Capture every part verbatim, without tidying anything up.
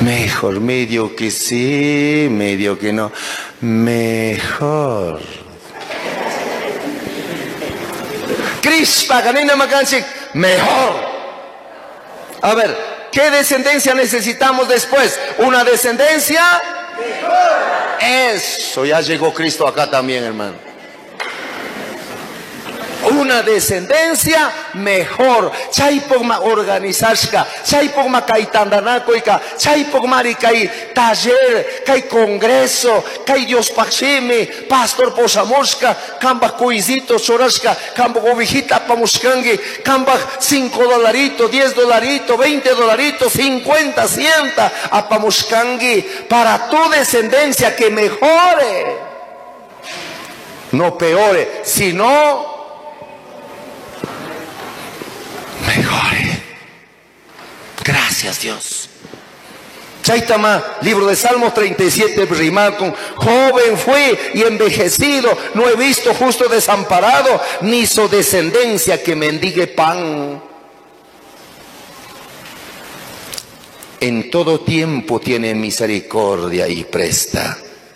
Mejor, medio que sí, medio que no. Mejor. Krishna, Ganina Makanchik, mejor. A ver, ¿qué descendencia necesitamos después? ¿Una descendencia? Mejor. Eso, ya llegó Cristo acá también, hermano. Una descendencia mejor. Chaypogma organizashka, chaypogma kai tandanakoika, chaypogmari kai taller, kai congreso, kai Dios pakshimi, pastor posamoshka, kamba kuizito chorashka, kamba ovejita pamushkangi, kamba cinco dolaritos, diez dolaritos, veinte dolaritos, cincuenta, cienta apamushkangi, para tu descendencia que mejore, no peore, sino mejore. Gracias, Dios. Chaitama, libro de Salmos treinta y siete, rimar con: joven fui y envejecido, no he visto justo desamparado, ni su descendencia que mendigue pan. En todo tiempo tiene misericordia y presta,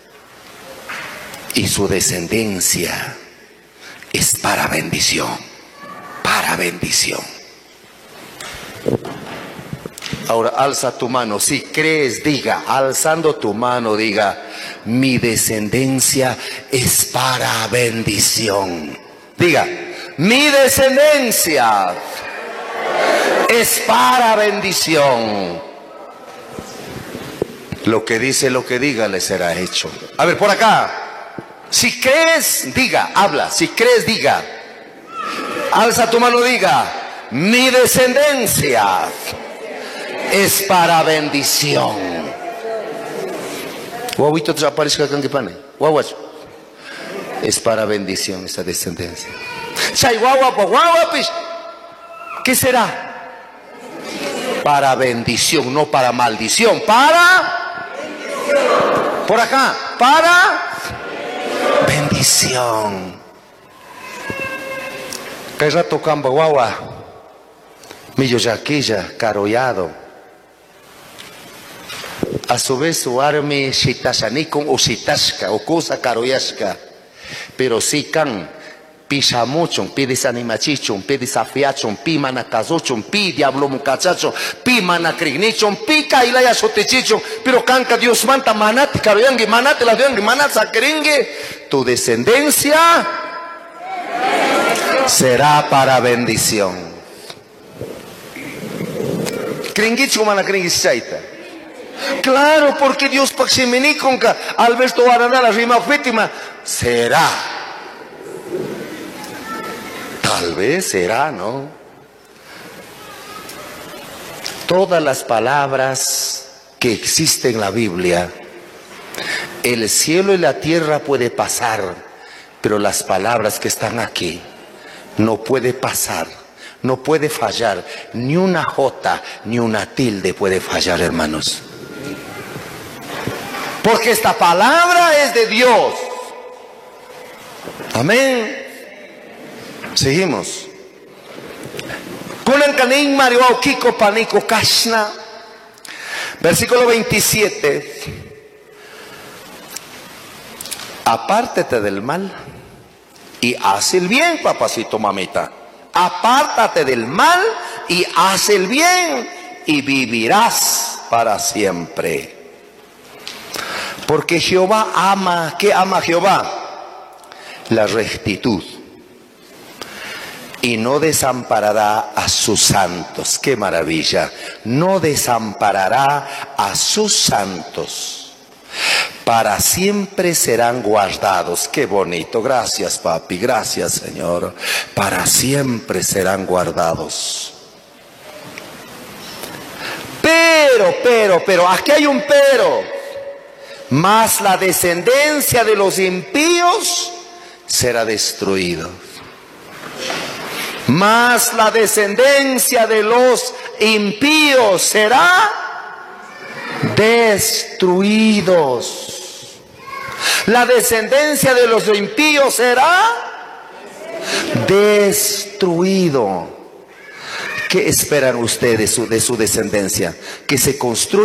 y su descendencia es para bendición, para bendición. Ahora alza tu mano, si crees, diga, alzando tu mano, diga: mi descendencia es para bendición. Diga: mi descendencia es para bendición. Lo que dice, lo que diga, le será hecho. A ver, por acá. Si crees, diga, habla. Si crees, diga. Alza tu mano, diga: mi descendencia es para bendición. Es para bendición esa descendencia. ¿Qué será? Para bendición, no para maldición. Para por acá, para bendición. Que rato camba guagua, millo yaquilla, carollado. A su vez su arme shitashanikon o shitashka o cosa caroyashka. Pero si can pisamuchon, pi desanimachichon, pi desafiachon, pi manakazochon, pi diablo mucachachon, pi manakrignichon, pi kailaya sotechichon, pero canca Dios manta manate caroyangi, manate la diangi, manate sakringue, tu descendencia será para bendición. Kringichu manakringichaita. Claro, porque Dios pakshimini conca Alberto Arana la rima víctima será. Tal vez será, ¿no? Todas las palabras que existen en la Biblia, el cielo y la tierra puede pasar, pero las palabras que están aquí no puede pasar, no puede fallar, ni una jota, ni una tilde puede fallar, hermanos. Porque esta palabra es de Dios. Amén. Seguimos. Versículo veintisiete. Apártate del mal y haz el bien, papacito, mamita. Apártate del mal y haz el bien y vivirás para siempre. Porque Jehová ama, ¿qué ama Jehová? La rectitud. Y no desamparará a sus santos. ¡Qué maravilla! No desamparará a sus santos. Para siempre serán guardados. ¡Qué bonito! Gracias, papi. Gracias, Señor. Para siempre serán guardados. Pero, pero, pero, aquí hay un pero. Mas la descendencia de los impíos será destruida. Mas la descendencia de los impíos será destruidos. La descendencia de los impíos será destruido. ¿Qué esperan ustedes de su descendencia? Que se construya